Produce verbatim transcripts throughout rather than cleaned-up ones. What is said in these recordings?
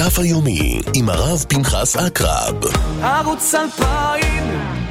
דף היומי עם הרב פנחס עקרב. ערוץ אלפיים.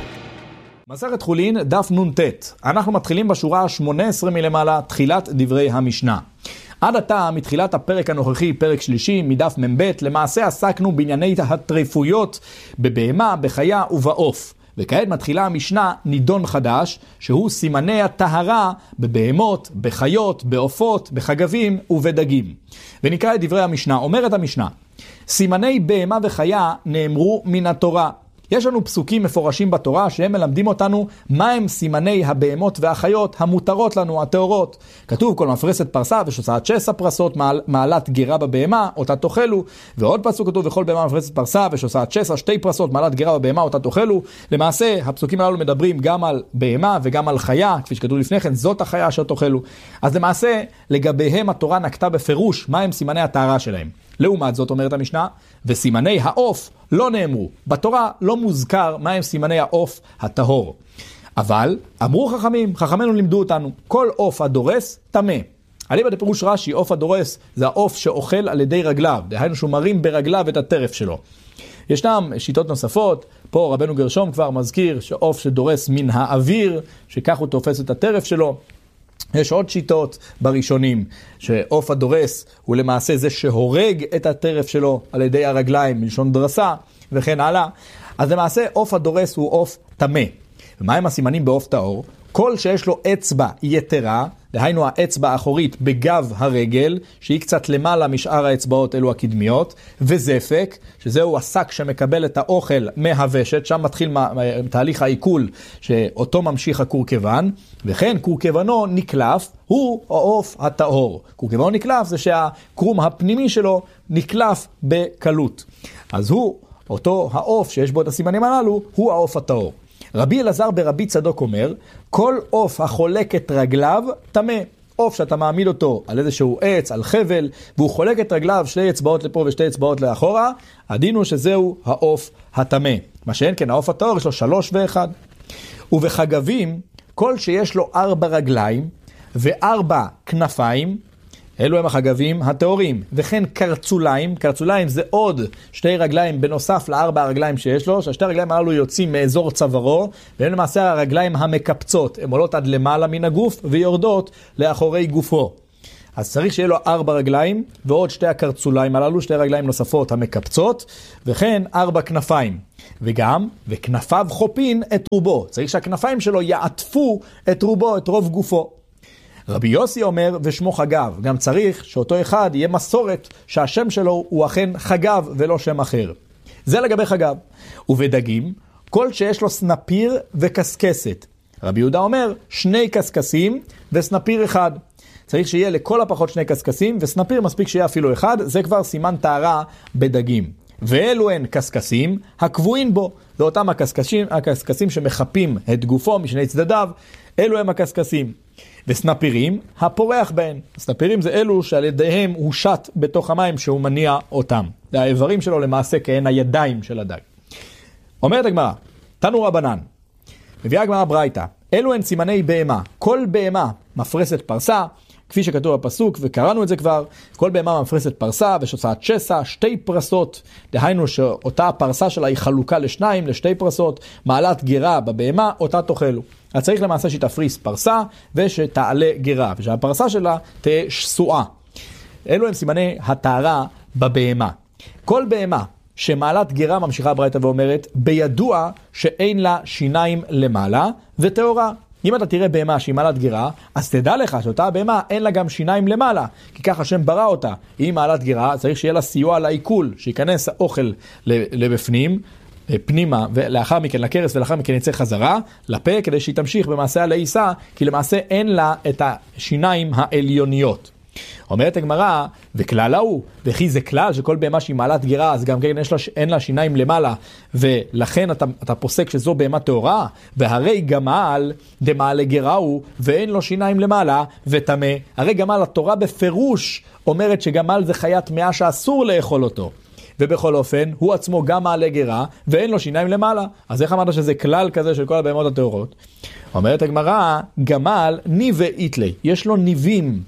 מסכת חולין, דף נ"ט. אנחנו מתחילים בשורה ה-שמונה עשרה מלמעלה, תחילת דברי המשנה. עד עתה, מתחילת הפרק הנוכחי, פרק שלישי, מדף מ"ב, למעשה עסקנו בענייני הטרפויות בבהמה, בחיה ובעוף. וכעת מתחילה המשנה נידון חדש, שהוא סימני הטהרה בבהמות, בחיות, בעופות, בחגבים ובדגים. ונקרא את דברי המשנה. אומרת המשנה, סימני בהמה וחיה נאמרו מן התורה. יש לנו פסוקים מפורשים בתורה שהם מלמדים אותנו מה הם סימני הבהמות והחיות המותרות לנו, הטהורות. כתוב כל מפרסת פרסה ושוסעת שסע פרסות, מעל, מעלת גרה בבהמה, אותה תאכלו. ועוד פסוק כתוב וכל בהמה מפרסת פרסה ושוסעת שסע, שתי פרסות, מעלת גרה בבהמה, אותה תאכלו. למעשה הפסוקים הללו מדברים גם על בהמה וגם על חיה, כפי שכתוב לפני כן, זאת החיה אשר תאכלו. אז למעשה לגביהם התורה נקטה בפירוש מה הם סימני הטהרה שלהם. לעומת זאת אומרת המשנה, וסימני העוף לא נאמרו. בתורה לא מוזכר מהם סימני העוף הטהור. אבל אמרו חכמים, חכמינו לימדו אותנו, כל עוף הדורס טמא. אליבא דפירוש רש"י, עוף הדורס זה העוף שאוכל על ידי רגליו, דהיינו שהוא מרים ברגליו את הטרף שלו. ישנם שיטות נוספות, פה רבנו גרשום כבר מזכיר שעוף שדורס מן האוויר, שכך הוא תופס את הטרף שלו. יש עוד שיטות בראשונים, שעוף הדורס הוא למעשה זה שהורג את הטרף שלו על ידי הרגליים, מלשון דרסה, וכן הלאה. אז למעשה עוף הדורס הוא עוף טמא. ומה הם הסימנים בעוף טהור? כל שיש לו אצבע יתרה, דהיינו האצבע האחורית בגב הרגל, שהיא קצת למעלה משאר האצבעות אלו הקדמיות, וזפק, שזהו השק שמקבל את האוכל מהוושת, שם מתחיל תהליך העיכול שאותו ממשיך הקורקבן, וכן קורקבנו נקלף, הוא העוף הטהור. קורקבנו נקלף זה שהקרום הפנימי שלו נקלף בקלות. אז הוא, אותו העוף שיש בו את הסימנים הללו, הוא העוף הטהור. רבי אלעזר ברבי צדוק אומר, כל עוף החולק את רגליו טמא. עוף שאתה מעמיד אותו על איזשהו עץ, על חבל, והוא חולק את רגליו שתי אצבעות לפה ושתי אצבעות לאחורה, הדין הוא שזהו העוף הטמא. מה שאין כן, העוף הטהור יש לו שלוש ואחד. ובחגבים, כל שיש לו ארבע רגליים וארבע כנפיים, אלו הם החגבים הטהורים. וכן קרצוליים, קרצוליים זה עוד שתי רגליים בנוסף לארבע הרגליים שיש לו, שהשתי הרגליים הללו יוצאים מאזור צווארו, והם למעשה הרגליים המקפצות, הן עולות עד למעלה מן הגוף ויורדות לאחורי גופו. אז צריך שיהיה לו ארבע רגליים, ועוד שתי הקרצוליים הללו, שתי רגליים נוספות המקפצות, וכן ארבע כנפיים. וגם, וכנפיו חופין את רובו. צריך שהכנפיים שלו יעטפו את רובו, את רוב גופו. רבי יוסי אומר, ושמו חגב. גם צריך שאותו אחד יהיה מסורת שהשם שלו הוא אכן חגב ולא שם אחר. זה לגבי חגב. ובדגים, כל שיש לו סנפיר וקסקסת. רבי יהודה אומר, שני קסקסים וסנפיר אחד. צריך שיהיה לכל הפחות שני קסקסים, וסנפיר מספיק שיהיה אפילו אחד, זה כבר סימן טהרה בדגים. ואלו הן קסקסים הקבועים בו, ואותם הקסקסים, הקסקסים שמחפים את גופו משני צדדיו, אלו הם הקסקסים. וסנפירים, הפורח בהן. סנפירים זה אלו שעל ידיהם הוא שט בתוך המים שהוא מניע אותם. זה האיברים שלו למעשה כהן הידיים של הדג. אומרת הגמרא, תנו רבנן, מביאה הגמרא ברייתא, אלו הן סימני בהמה. כל בהמה מפרסת פרסה, כפי שכתוב בפסוק, וקראנו את זה כבר, כל בהמה מפרסת פרסה ושוסעת שסע, שתי פרסות, דהיינו שאותה הפרסה שלה היא חלוקה לשניים, לשתי פרסות, מעלת גרה בבהמה, אותה תאכלו. אז צריך למעשה שתפריס פרסה ושתעלה גרה, ושהפרסה שלה תהיה שסועה. אלו הם סימני הטהרה בבהמה. כל בהמה שמעלת גרה, ממשיכה ברייתא ואומרת, בידוע שאין לה שיניים למעלה וטהורה. אם אתה תראה בהמה שהיא מעלת גרה, אז תדע לך שאותה הבהמה אין לה גם שיניים למעלה, כי כך השם ברא אותה. היא מעלת גרה, צריך שיהיה לה סיוע לעיכול, שיכנס האוכל לבפנים, פנימה, ולאחר מכן לקרס, ולאחר מכן יצא חזרה לפה, כדי שהיא תמשיך במעשה הלעיסה, כי למעשה אין לה את השיניים העליוניות. אומרת הגמרא, וכלל הוא, וכי זה כלל שכל בהמה שהיא מעלת גרה, אז גם כן יש לה, אין לה שיניים למעלה, ולכן אתה, אתה פוסק שזו בהמה טהורה, והרי גמל דמעלה גרה הוא, ואין לו שיניים למעלה, וטמא. הרי גמל, התורה בפירוש אומרת שגמל זה חיית טמאה שאסור לאכול אותו. ובכל אופן, הוא עצמו גם מעלה גרה, ואין לו שיניים למעלה. אז איך אמרת שזה כלל כזה של כל הבהמות הטהורות? אומרת הגמרא, גמל ניבה איתלי, יש לו ניבים.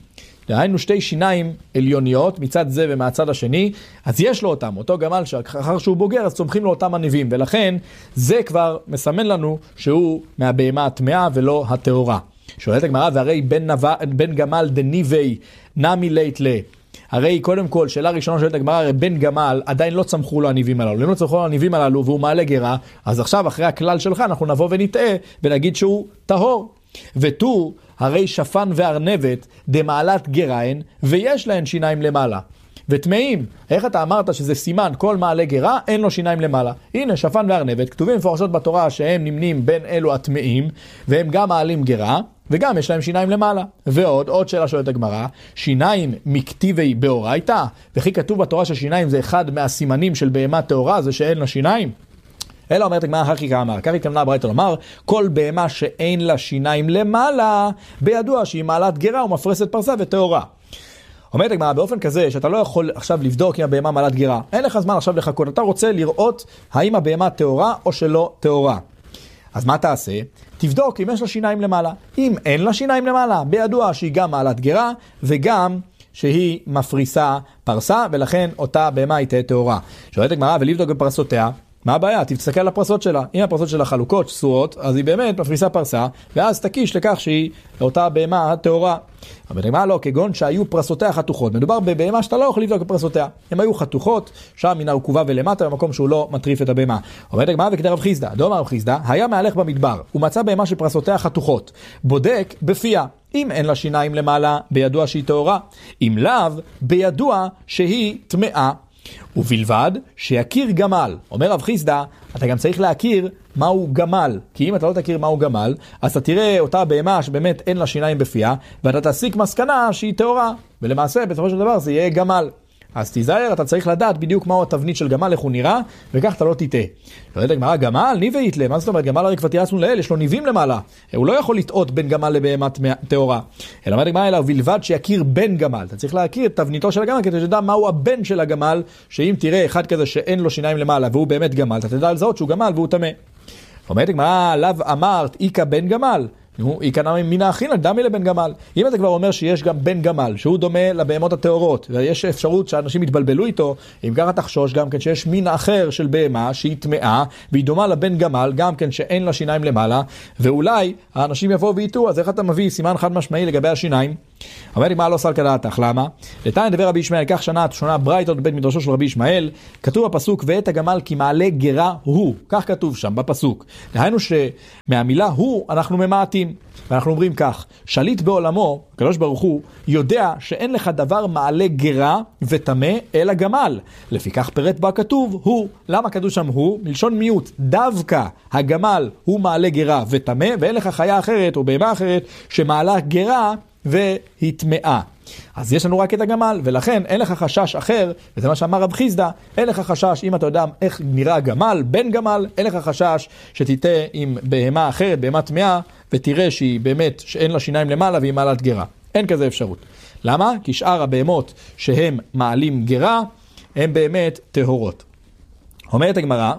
דהיינו שתי שיניים עליוניות מצד זה ומהצד השני, אז יש לו אותם, אותו גמל שאחר שהוא בוגר, אז צומחים לו אותם הניבים, ולכן זה כבר מסמן לנו שהוא מהבהמה הטמאה ולא הטהורה. שואלת הגמרא, והרי בן, נבא, בן גמל דניבי נמי לית לה. הרי קודם כל, שאלה ראשונה שואלת הגמרא, הרי בן גמל עדיין לא צמחו לו הניבים הללו. אם לא צמחו לו הניבים הללו והוא מעלה גרה, אז עכשיו אחרי הכלל שלך אנחנו נבוא ונטעה ונגיד שהוא טהור. ותו, הרי שפן וארנבת דמעלת גרעין, ויש להן שיניים למעלה. וטמאים, איך אתה אמרת שזה סימן כל מעלה גרה, אין לו שיניים למעלה. הנה, שפן וארנבת, כתובים מפורשות בתורה שהם נמנים בין אלו הטמאים, והם גם מעלים גרה, וגם יש להם שיניים למעלה. ועוד, עוד שאלה שואלת הגמרא, שיניים מכתיבי באורייתא, וכי כתוב בתורה ששיניים זה אחד מהסימנים של בהמה טהורה, זה שאין לה שיניים. אלא אומרת הגמרא הכי כאמר, כך התכוונה הברייתא לומר, כל בהמה שאין לה שיניים למעלה, בידוע שהיא מעלת גרה ומפרסת פרסה וטהורה. אומרת הגמרא, באופן כזה שאתה לא יכול עכשיו לבדוק אם הבהמה מעלת גרה, אין לך זמן עכשיו לחכות, אתה רוצה לראות האם הבהמה טהורה או שלא טהורה. אז מה תעשה? תבדוק אם יש לה שיניים למעלה. אם אין לה שיניים למעלה, בידוע שהיא גם מעלת גרה וגם שהיא מפריסה פרסה, ולכן אותה בהמה היא תהיה טהורה. שואלת הגמרא, ולבדוק בפרסותיה, מה הבעיה? תסתכל על הפרסות שלה. אם הפרסות שלה חלוקות, סורות, אז היא באמת מפריסה פרסה, ואז תקיש לכך שהיא אותה בהמה הטהורה. אבל מה לא, כגון שהיו פרסותיה חתוכות. מדובר בבהמה שאתה לא יכול לבדוק בפרסותיה. הן היו חתוכות, שם מן העוקובה ולמטה, במקום שהוא לא מטריף את הבהמה. אומרת הגמרא, וכדי רב חיסדא, דאמר רב חיסדא, היה מהלך במדבר, ומצא בהמה שפרסותיה חתוכות. בודק בפיה. אם אין לה שיניים למעלה, בידוע שהיא טהורה. אם לאו, בידוע שהיא טמאה. ובלבד שיכיר גמל. אומר רב חיסדא, אתה גם צריך להכיר מהו גמל, כי אם אתה לא תכיר מהו גמל, אז אתה תראה אותה בהמה שבאמת אין לה שיניים בפיה, ואתה תסיק מסקנה שהיא טהורה, ולמעשה בסופו של דבר זה יהיה גמל. אז תיזהר, אתה צריך לדעת בדיוק מהו התבנית של גמל, איך הוא נראה, וכך אתה לא תטעה. לא יודע, גמרא, גמל, ניבית לה, מה זאת אומרת? גמל הרי כבר תירצנו לאל, יש לו ניבים למעלה. הוא לא יכול לטעות בין גמל לבהמה טהורה. אלא מה דגמרא, אלא ובלבד שיכיר בן גמל. אתה צריך להכיר את תבניתו של הגמל, כדי שתדע מהו הבן של הגמל, שאם תראה אחד כזה שאין לו שיניים למעלה, והוא באמת גמל, אתה תדע לזהות שהוא גמל והוא טמא. אומרת הגמרא, לאו אמרת, איקה בן גמל. היא כנראה מן האחינא דמי לבן גמל. אם אתה כבר אומר שיש גם בן גמל, שהוא דומה לבהמות הטהורות, ויש אפשרות שאנשים יתבלבלו איתו, אם ככה תחשוש גם כן שיש מין אחר של בהמה שהיא טמאה, והיא דומה לבן גמל, גם כן שאין לה שיניים למעלה, ואולי האנשים יבואו ואיתו, אז איך אתה מביא סימן חד משמעי לגבי השיניים? אומר לי, מה לא סל כדעתך? למה? לתניא דבר רבי ישמעאל, כך שנה שונה ברייתות בבית מדרשו של רבי ישמעאל, כתוב בפסוק, ואת הגמל כי מעלה גרה הוא. כך כתוב שם בפסוק. דהיינו שמהמילה הוא אנחנו ממעטים. ואנחנו אומרים כך, שליט בעולמו, הקדוש ברוך הוא, יודע שאין לך דבר מעלה גרה וטמא אלא גמל. לפיכך פרט בה כתוב הוא. למה כתוב שם הוא? מלשון מיעוט. דווקא הגמל הוא מעלה גרה וטמא, ואין לך חיה אחרת או בהמה אחרת שמעלה גרה והיא טמאה. אז יש לנו רק את הגמל, ולכן אין לך חשש אחר, וזה מה שאמר רב חיסדא, אין לך חשש אם אתה יודע איך נראה גמל, בן גמל, אין לך חשש שתיתה עם בהמה אחרת, בהמה טמאה, ותראה שהיא באמת, שאין לה שיניים למעלה והיא מעלת גרה. אין כזה אפשרות. למה? כי שאר הבהמות שהם מעלים גרה, הם באמת טהורות. אומרת הגמרא,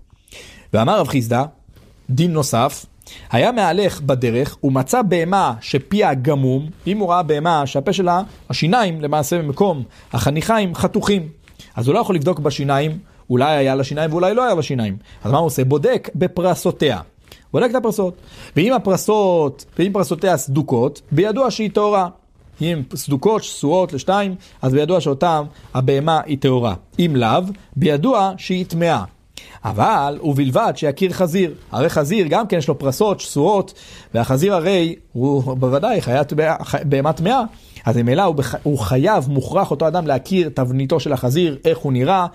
ואמר רב חיסדא, דין נוסף, היה מהלך בדרך ומצא בהמה שפיה גמום, אם הוא ראה בהמה שהפה שלה, השיניים למעשה במקום החניכיים חתוכים, אז הוא לא יכול לבדוק בשיניים, אולי היה לה שיניים ואולי לא היה לה שיניים. אז מה הוא עושה? בודק בפרסותיה. בודק את הפרסות. ואם הפרסות, ואם פרסותיה סדוקות, בידוע שהיא טהורה. אם סדוקות, סורות לשתיים, אז בידוע שאותם הבהמה היא טהורה. אם לאו, בידוע שהיא טמאה. אבל ובלבד שיכיר חזיר. הרי חזיר גם כן יש לו פרסות, סורות, והחזיר הרי הוא בוודאי חיית בהמה טמאה. אז ממילא הוא, בח... הוא חייב, מוכרח אותו אדם להכיר תבניתו של החזיר, איך הוא נראה,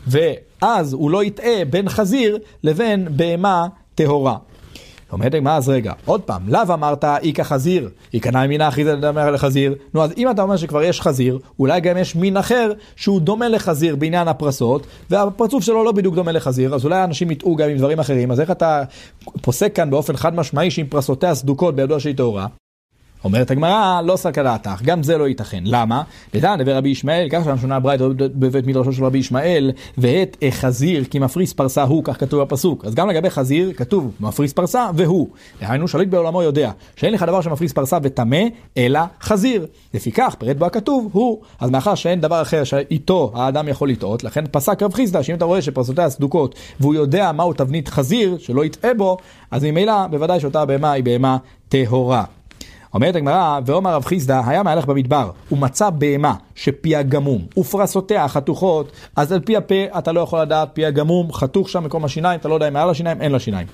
ואז הוא לא יטעה בין חזיר לבין בהמה טהורה. אומרת מה אז רגע, עוד פעם, לאו אמרת איקה חזיר, איקה נאי מין אחי זה דומה לחזיר, נו אז אם אתה אומר שכבר יש חזיר, אולי גם יש מין אחר שהוא דומה לחזיר בעניין הפרסות, והפרצוף שלו לא בדיוק דומה לחזיר, אז אולי האנשים יטעו גם עם דברים אחרים, אז איך אתה פוסק כאן באופן חד משמעי שעם פרסותיה סדוקות בידוע שהיא טהורה? אומרת הגמרא, לא סקלתך, גם זה לא ייתכן. למה? לדעת דבר רבי ישמעאל, כך שם שונה ברייתא בבית מדרשו של רבי ישמעאל, ואת חזיר כי מפריס פרסה הוא, כך כתוב בפסוק. אז גם לגבי חזיר כתוב מפריס פרסה והוא. דהיינו שליט בעולמו יודע שאין לך דבר שמפריס פרסה וטמא, אלא חזיר. לפיכך פרט בו הכתוב הוא. אז מאחר שאין דבר אחר שאיתו האדם יכול לטעות, לכן פסק רב חיסדא, שאם אתה רואה שפרסותיה סדוקות והוא יודע מהו תבנית חזיר שלא יטעה בו, אז ממילא בוודאי שאותה בהמה היא בהמה טהורה. אומרת הגמרא, ואומר רב חיסדא, היה מהלך במדבר, ומצא בהמה שפיה גמום, ופרסותיה חתוכות, אז על פי הפה אתה לא יכול לדעת, פיה גמום, חתוך שם מקום השיניים, אתה לא יודע אם היה לה שיניים, אין לה שיניים.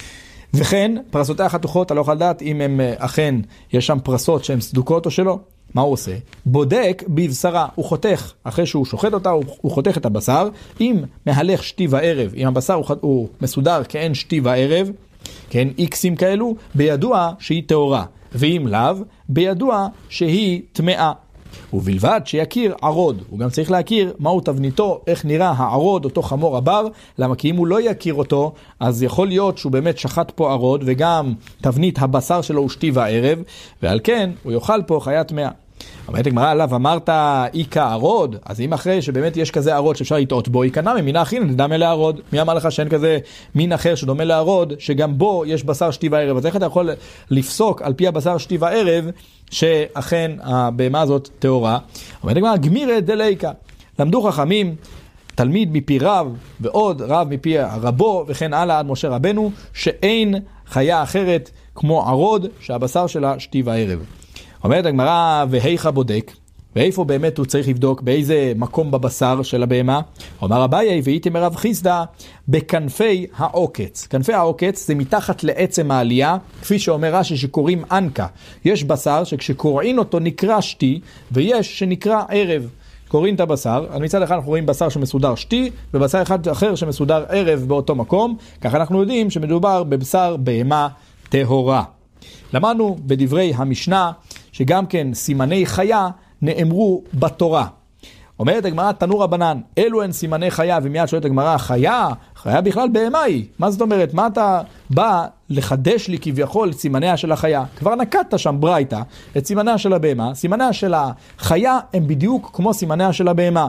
וכן, פרסותיה חתוכות, אתה לא יכול לדעת אם הם אכן, יש שם פרסות שהן סדוקות או שלא. מה הוא עושה? בודק בבשרה, הוא חותך, אחרי שהוא שוחט אותה, הוא, הוא חותך את הבשר, אם מהלך שתי וערב, אם הבשר הוא, הוא מסודר כאין שתי וערב, כן, איקסים כאלו, בידוע שהיא טהורה. ואם לאו, בידוע שהיא טמאה. ובלבד שיכיר ערוד. הוא גם צריך להכיר מהו תבניתו, איך נראה הערוד, אותו חמור הבר, למה כי אם הוא לא יכיר אותו, אז יכול להיות שהוא באמת שחט פה ערוד, וגם תבנית הבשר שלו הוא שתי וערב, ועל כן הוא יאכל פה חיה טמאה. אומרת הגמרא עליו, אמרת איקה ערוד, אז אם אחרי שבאמת יש כזה ערוד שאפשר לטעות בו, איקה נמי, מינה אחי נדמה לערוד. מי אמר לך שאין כזה מין אחר שדומה לערוד, שגם בו יש בשר שתי וערב? אז איך אתה יכול לפסוק על פי הבשר שתי וערב, שאכן הבהמה הזאת טהורה? אומרת הגמרא, גמירא דליקה, למדו חכמים, תלמיד מפי רב, ועוד רב מפי רבו, וכן הלאה עד משה רבנו, שאין חיה אחרת כמו ערוד, שהבשר שלה שתי וערב. אומרת הגמרא, והיכה בודק, ואיפה באמת הוא צריך לבדוק, באיזה מקום בבשר של הבהמה? אומר אביי, והייתי מרב חיסדא, בכנפי העוקץ. כנפי העוקץ זה מתחת לעצם העלייה, כפי שאומר רש"י שקוראים אנקה. יש בשר שכשקוראים אותו נקרא שתי, ויש שנקרא ערב. קוראים את הבשר, אז מצד אחד אנחנו רואים בשר שמסודר שתי, ובשר אחד אחר שמסודר ערב באותו מקום, כך אנחנו יודעים שמדובר בבשר בהמה טהורה. למדנו בדברי המשנה, שגם כן סימני חיה נאמרו בתורה. אומרת הגמרא, תנו רבנן, אלו הן סימני חיה, ומיד שואלת הגמרא, חיה, חיה בכלל בהמה היא. מה זאת אומרת? מה אתה בא לחדש לי כביכול את סימניה של החיה? כבר נקטת שם ברייתא את סימניה של הבהמה, סימניה של החיה הם בדיוק כמו סימניה של הבהמה.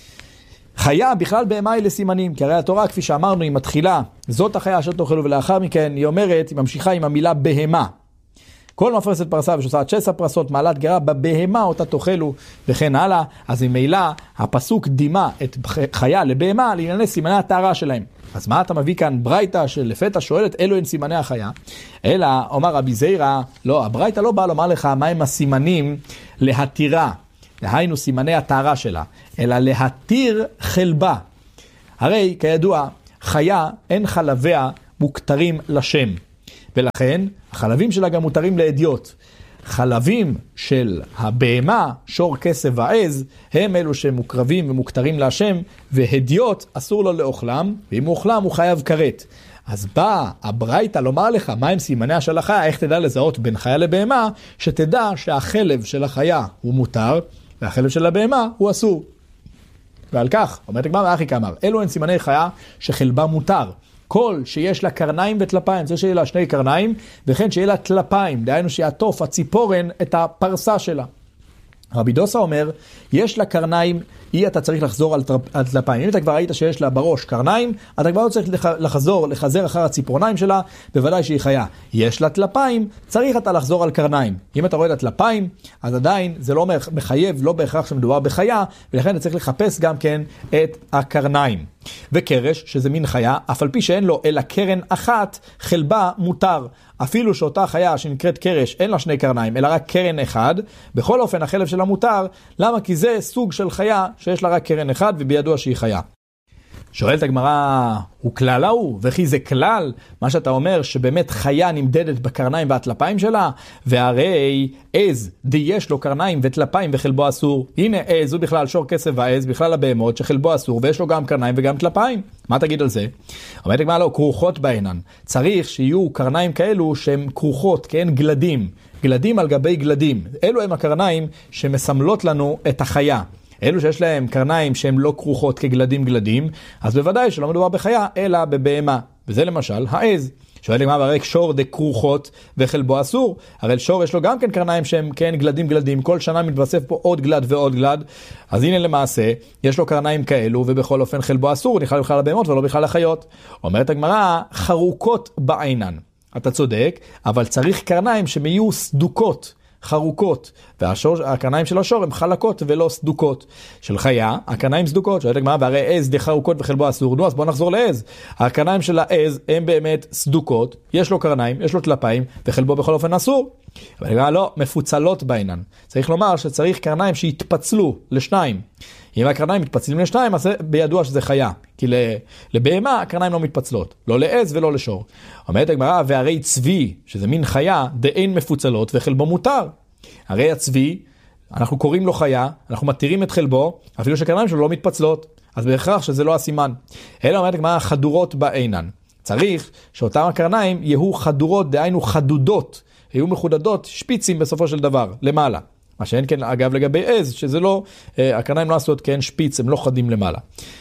חיה בכלל בהמה היא לסימנים, כי הרי התורה כפי שאמרנו היא מתחילה, זאת החיה אשר תאכלו, ולאחר מכן היא אומרת, היא ממשיכה עם המילה בהמה. כל מפרסת פרסה ושוסעת שסע פרסות, מעלת גרה, בבהמה אותה תאכלו, וכן הלאה. אז ממילא הפסוק דימה את חיה לבהמה לענייני סימני הטהרה שלהם. אז מה אתה מביא כאן ברייתא שלפתע שואלת אלו הן סימני החיה? אלא אומר רבי זיירא, לא, הברייתא לא באה לומר לך מהם הסימנים להתירה, דהיינו סימני הטהרה שלה, אלא להתיר חלבה. הרי כידוע חיה אין חלביה מוכתרים לשם, ולכן החלבים שלה גם מותרים לאדיות. חלבים של הבהמה, שור כסף ועז, הם אלו שמוקרבים ומוכתרים להשם, והדיות אסור לו לאוכלם, ואם הוא אוכלם הוא חייב כרת. אז בא הברייתא לומר לך מהם סימניה של החיה, איך תדע לזהות בין חיה לבהמה, שתדע שהחלב של החיה הוא מותר, והחלב של הבהמה הוא אסור. ועל כך, אומרת הגמרא ואחי כאמר, אלו הן סימני חיה שחלבה מותר. כל שיש לה קרניים וטלפיים, זה שיהיה לה שני קרניים, וכן שיהיה לה טלפיים, דהיינו שיעטוף הציפורן את הפרסה שלה. רבי דוסה אומר, יש לה קרניים, היא אתה צריך לחזור על טלפיים. אם אתה כבר ראית שיש לה בראש קרניים, אתה כבר לא צריך לחזור, לחזר אחר הציפורניים שלה, בוודאי שהיא חיה. יש לה טלפיים, צריך אתה לחזור על קרניים. אם אתה רואה את הטלפיים, אז עדיין זה לא מחייב, לא בהכרח שמדובר בחיה, ולכן אתה צריך לחפש גם כן את הקרניים. וקרש, שזה מין חיה, אף על פי שאין לו אלא קרן אחת, חלבה מותר. אפילו שאותה חיה שנקראת קרש, אין לה שני קרניים, אלא רק קרן אחד, בכל אופן החלב שלה מותר. למה? כי זה סוג של חיה שיש לה רק קרן אחד, ובידוע שהיא חיה. שואלת הגמרא, הוא כלל הוא? וכי זה כלל? מה שאתה אומר שבאמת חיה נמדדת בקרניים והטלפיים שלה? והרי עז, די יש לו קרניים וטלפיים וחלבו אסור. הנה עז הוא בכלל שור כסף ועז, בכלל הבהמות שחלבו אסור, ויש לו גם קרניים וגם טלפיים. מה תגיד על זה? אומרת הגמרא, לא, כרוכות בעינן. צריך שיהיו קרניים כאלו שהן כרוכות, כן, גלדים. גלדים על גבי גלדים. אלו הם הקרניים שמסמלות לנו את החיה. אלו שיש להם קרניים שהם לא כרוכות כגלדים גלדים, אז בוודאי שלא מדובר בחיה, אלא בבהמה. וזה למשל העז. שואל לגמרי, הרי שור דקרוחות וחלבו אסור. הרי שור יש לו גם כן קרניים שהם כן גלדים גלדים, כל שנה מתווסף פה עוד גלד ועוד גלד. אז הנה למעשה, יש לו קרניים כאלו, ובכל אופן חלבו אסור, נכלל בכלל לבהמות ולא בכלל לחיות. אומרת הגמרא, חרוקות בעינן. אתה צודק, אבל צריך קרניים שהם יהיו סדוקות, חרוקות, והקרניים של השור הם חלקות ולא סדוקות. של חיה, הקרניים סדוקות, שואלת הגמרא, והרי עז די חרוקות וחלבו אסור. נו, אז בואו נחזור לעז. הקרניים של העז הם באמת סדוקות, יש לו קרניים, יש לו טלפיים, וחלבו בכל אופן אסור. אבל הגמרא לא, מפוצלות בעינן. צריך לומר שצריך קרניים שיתפצלו לשניים. אם הקרניים מתפצלים לשניים, אז בידוע שזה חיה. כי לבהמה הקרניים לא מתפצלות. לא לעז ולא לשור. אומרת הגמרא, והרי צבי, שזה מין חיה, דאין מפוצלות וחלבו מותר. הרי הצבי, אנחנו קוראים לו חיה, אנחנו מתירים את חלבו, אפילו שקרניים שלו לא מתפצלות. אז בהכרח שזה לא הסימן. אלא אומרת הגמרא, חדורות בעינן. צריך שאותם הקרניים יהיו חדורות, דהיינו חדודות, יהיו מחודדות, שפיצים בסופו של דבר, למעלה. מה שאין כן, אגב, לגבי עז, שזה לא, הקרניים לא עשו כן שפיץ, הם לא חדים למעלה.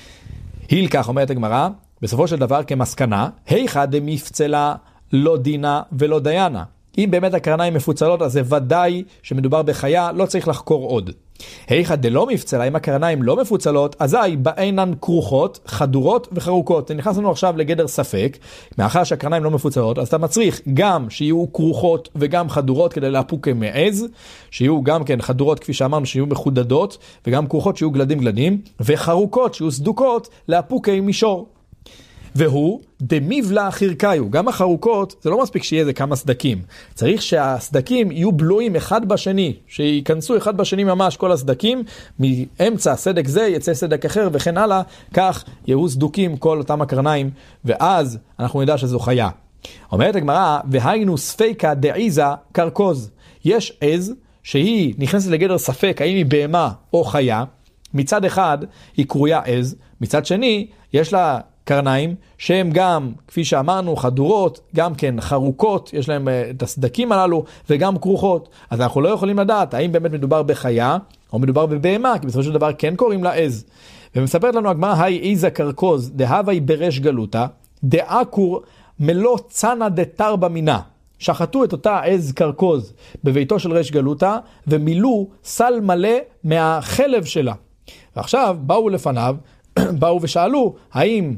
היל כך, אומרת הגמרא, בסופו של דבר כמסקנה, היכא דמפצלה לא דינה ולא דיינה. אם באמת הקרניים מפוצלות, אז זה ודאי שמדובר בחיה, לא צריך לחקור עוד. היכא דלא מפצלה, אם הקרניים לא מפוצלות, אזי בעינן כרוכות, חדורות וחרוקות. נכנס לנו עכשיו לגדר ספק, מאחר שהקרניים לא מפוצלות, אז אתה מצריך גם שיהיו כרוכות וגם חדורות כדי להפוק מעז, שיהיו גם כן חדורות כפי שאמרנו, שיהיו מחודדות, וגם כרוכות שיהיו גלדים גלדים, וחרוקות שיהיו סדוקות להפוקי מישור. והוא דמיבלה חירקאיו. גם החרוקות, זה לא מספיק שיהיה זה כמה סדקים. צריך שהסדקים יהיו בלויים אחד בשני, שיכנסו אחד בשני ממש כל הסדקים, מאמצע סדק זה יצא סדק אחר וכן הלאה, כך יהיו סדוקים כל אותם הקרניים, ואז אנחנו נדע שזו חיה. אומרת הגמרא, והיינו ספיקה דעיזה קרקוז. יש עז שהיא נכנסת לגדר ספק, האם היא בהמה או חיה. מצד אחד היא קרויה עז, מצד שני יש לה קרניים שהם גם, כפי שאמרנו, חדורות, גם כן חרוקות, יש להם את הסדקים הללו, וגם כרוכות. אז אנחנו לא יכולים לדעת האם באמת מדובר בחיה, או מדובר בבהמה, כי בסופו של דבר כן קוראים לה עז. ומספרת לנו הגמרא, היי איזה קרקוז, דהווי ברש גלותה, דאקור מלוא צנא דתרבא מינה. שחטו את אותה עז קרקוז בביתו של רש גלותה, ומילאו סל מלא מהחלב שלה. ועכשיו באו לפניו, באו ושאלו, האם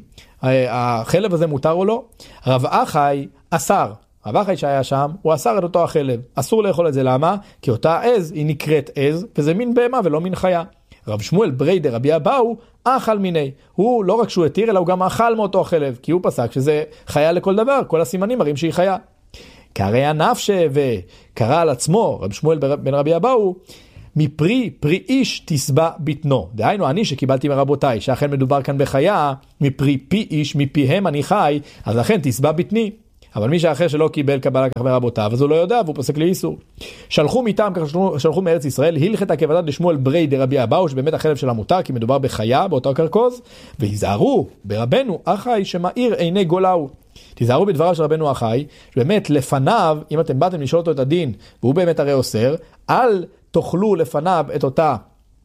החלב הזה מותר או לא? רב אחי אסר. רב אחי שהיה שם, הוא אסר את אותו החלב. אסור לאכול את זה, למה? כי אותה עז היא נקראת עז, וזה מין בהמה ולא מין חיה. רב שמואל בריידר רבי אבאו, אכל מיני. הוא לא רק שהוא התיר, אלא הוא גם אכל מאותו החלב, כי הוא פסק שזה חיה לכל דבר, כל הסימנים מראים שהיא חיה. קרא הנפשה וקרא על עצמו, רב שמואל בן רבי אבאו, מפרי פרי איש תסבע בטנו. דהיינו, אני שקיבלתי מרבותיי, שאכן מדובר כאן בחיה, מפרי פי איש, מפיהם אני חי, אז לכן תסבע בטני. אבל מי שאחר שלא קיבל קבלה כך מרבותיו, אז הוא לא יודע, והוא פוסק לאיסור. שלחו מטעם, כך שלחו מארץ ישראל, הלכת כבדת לשמואל בריידר רבי אבאו, שבאמת החלב שלה מותר, כי מדובר בחיה, באותו קרקוז, והיזהרו ברבנו אחי שמאיר עיני גולאו. תיזהרו בדבריו של רבנו אחי, שבאמת לפניו, אם אתם באתם לשאול אותו את הדין, והוא באמת הרי אוסר, אל תאכלו לפניו את אותה,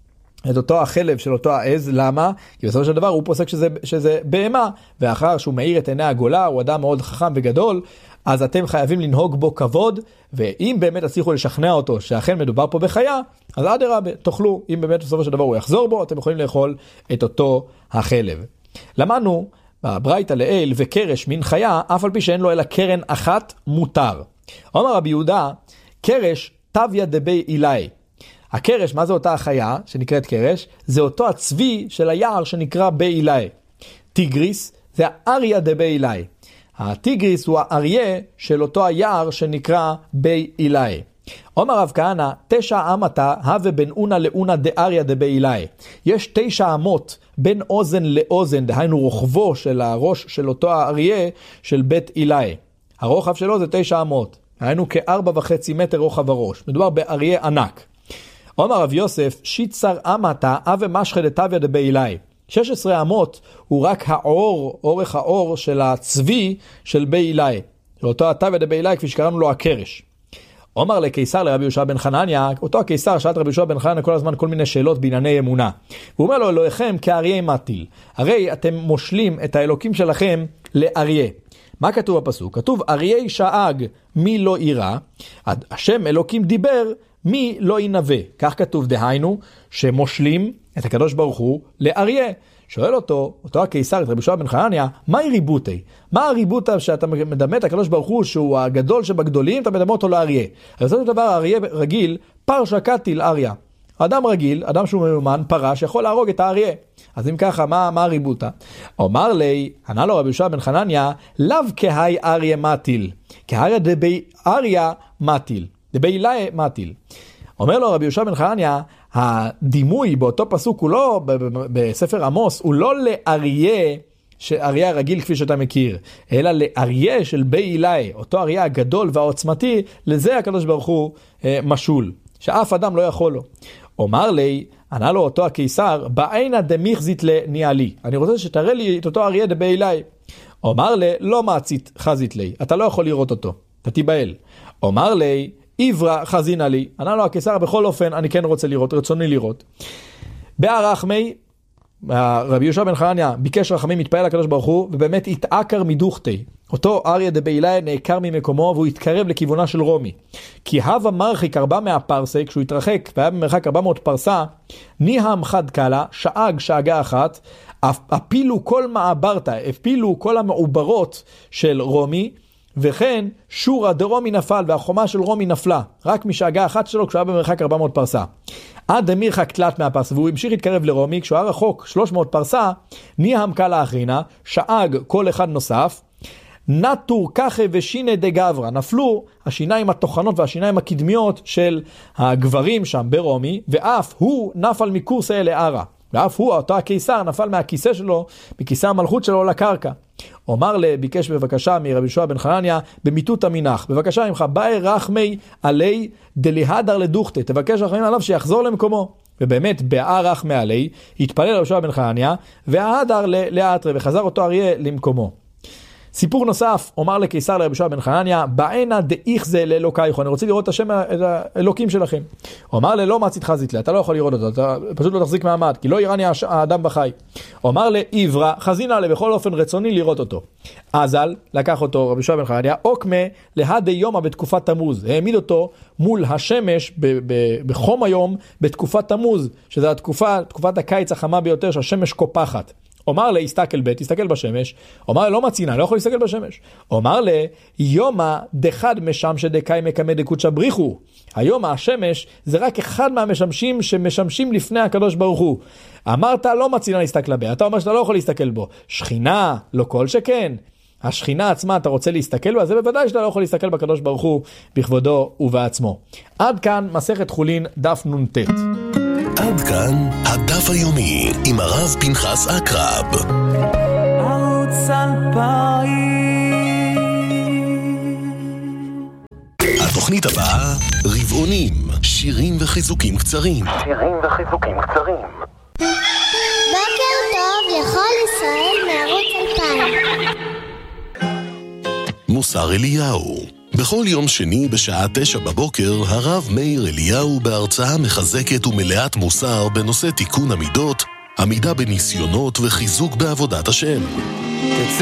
את אותו החלב של אותו העז. למה? כי בסופו של דבר הוא פוסק שזה, שזה בהמה, ואחר שהוא מאיר את עיני הגולה, הוא אדם מאוד חכם וגדול, אז אתם חייבים לנהוג בו כבוד, ואם באמת תצליחו לשכנע אותו שאכן מדובר פה בחיה, אז אדרבה, תאכלו. אם באמת בסופו של דבר הוא יחזור בו, אתם יכולים לאכול את אותו החלב. למדנו בברייתא לעיל, וקרש מן חיה, אף על פי שאין לו אלא קרן אחת, מותר. אומר רבי יהודה, קרש תביא דבי אילי. הקרש, מה זה אותה החיה שנקראת קרש? זה אותו הצבי של היער שנקרא בי אילי. טיגריס זה האריה דבי אילי. הטיגריס הוא האריה של אותו היער שנקרא בי אילי. אומר רב כהנא, תשע אמתה הווה בין אונה לאונה דאריה דבי אילי. יש תשע אמות בין אוזן לאוזן, דהיינו רוחבו של הראש של אותו האריה של בית אילי. הרוחב שלו זה תשע אמות. היינו כארבע וחצי מטר רוחב הראש. מדובר באריה ענק. אומר רב יוסף, שיצר אמתה אבה משחא דתביא דבי אילי. שש עשרה אמות הוא רק האור, אורך האור של הצבי של בי אילי. אותו התביא דבי אילי, כפי שקראנו לו הקרש. אומר לקיסר לרבי יהושע בן חנניה, אותו הקיסר שאלת רבי יהושע בן חנניה כל הזמן כל מיני שאלות בענייני אמונה. הוא אומר לו, אלוהיכם כאריה מטיל. הרי אתם מושלים את האלוקים שלכם לאריה. מה כתוב בפסוק? כתוב, אריה שאג מי לא ירא, השם אלוקים דיבר, מי לא ינבא. כך כתוב, דהיינו, שמושלים את הקדוש ברוך הוא לאריה. שואל אותו, אותו הקיסר, את רבי יהושע בן חנניה, מהי ריבותי? מה הריבותה שאתה מדמה את הקדוש ברוך הוא, שהוא הגדול שבגדולים, אתה מדמה אותו לאריה? אז זאת דבר, אריה רגיל, פרשה קטיל אריה. אדם רגיל, אדם שהוא מיומן, פרש, יכול להרוג את האריה. אז אם ככה, מה, מה הריבותה? אומר לי, ענה לו רבי יהושע בן חנניה, לאו כהי אריה מטיל, כהי דבי אריה מטיל, דבי אלי מטיל. אומר לו רבי יהושע בן חנניה, הדימוי באותו פסוק הוא לא, בספר עמוס, הוא לא לאריה, אריה הרגיל כפי שאתה מכיר, אלא לאריה של בי אלי, אותו אריה הגדול והעוצמתי, לזה הקדוש ברוך הוא אה, משול, שאף אדם לא יכול לו. אומר לי, ענה לו אותו הקיסר, בעינה דמיחזית לניאלי, אני רוצה שתראה לי את אותו אריה דבי אלי. אומר לי, לא מעצית חזית לי, אתה לא יכול לראות אותו, אתה תיבהל. אומר לי, עברה חזינה לי, ענה לו הקיסר, בכל אופן אני כן רוצה לראות, רצוני לראות. בהר רחמי, רבי יהושע בן חנניה ביקש רחמים, מתפעל לקדוש ברוך הוא, ובאמת התעקר מדוכתי. אותו אריה דבי אלי נעקר ממקומו, והוא התקרב לכיוונה של רומי. כי הווה מרחיק ארבע מאה פרסה, כשהוא התרחק והיה במרחק ארבע מאות פרסה, ניהם חד קלה, שאג שאגה אחת, הפילו כל מעברתה, הפילו כל המעוברות של רומי, וכן שורה דרומי נפל, והחומה של רומי נפלה, רק משאגה אחת שלו כשהוא היה במרחק ארבע מאות פרסה. עד המרחק תלת מהפרסה, והוא המשיך להתקרב לרומי, כשהוא היה רחוק שלוש מאות פרסה, ניהם קלה אחרינה, שאג כל אחד נוסף, נטור ככה ושיני דגברה, נפלו השיניים התוכנות והשיניים הקדמיות של הגברים שם ברומי, ואף הוא נפל מקורסה אל הערה, ואף הוא, אותו הקיסר, נפל מהכיסא שלו, מכיסא המלכות שלו לקרקע. אומר לה, ביקש בבקשה מרבי יהושע בן חנניה, במיתות המנח, בבקשה ממך, באי רחמי עלי דליהדר לדוכתה, תבקש רחמים עליו שיחזור למקומו. ובאמת, באי רחמי עלי, התפלל רבי יהושע בן חנניה, וההדר לאתרי, וחזר אותו אריה למקומו. סיפור נוסף, אומר לקיסר לרבי יהושע בן חנניה, בעינה דאיך זה לאלוקייך, אני רוצה לראות את השם, את האלוקים שלכם. אומר לה, לא מעצית חזית לה, אתה לא יכול לראות אותו, אתה פשוט לא תחזיק מעמד, כי לא יראני האדם בחי. אומר לה, עברה, חזינה לה, בכל אופן רצוני לראות אותו. אזל, לקח אותו רבי יהושע בן חנניה, עוקמה להדי יומא בתקופת תמוז, העמיד אותו מול השמש ב- ב- בחום היום בתקופת תמוז, שזו התקופה, תקופת הקיץ החמה ביותר שהשמש קופחת. אומר לה, הסתכל בית, תסתכל בשמש. אומר לה, לא מצינה, לא יכול להסתכל בשמש. אומר לה, יומא דחד משם שדקאי מקמא דקודשא בריחו. היום השמש זה רק אחד מהמשמשים שמשמשים לפני הקדוש ברוך הוא. אמרת, לא מצינה להסתכל בה. אתה אומר שאתה לא יכול להסתכל בו. שכינה, לא כל שכן. השכינה עצמה אתה רוצה להסתכל בה, זה בוודאי שאתה לא יכול להסתכל בקדוש ברוך הוא בכבודו ובעצמו. עד כאן מסכת חולין דף נ"ט. עד כאן הדף היומי עם הרב פנחס אקרב. ערוץ אלפיים. התוכנית הבאה, רבעונים, שירים וחיזוקים קצרים. שירים וחיזוקים קצרים. בוקר טוב לכל ישראל מערוץ אלפיים. מוסר אליהו. בכל יום שני בשעה תשע בבוקר, הרב מאיר אליהו בהרצאה מחזקת ומלאת מוסר בנושא תיקון המידות, עמידה בניסיונות וחיזוק בעבודת השם.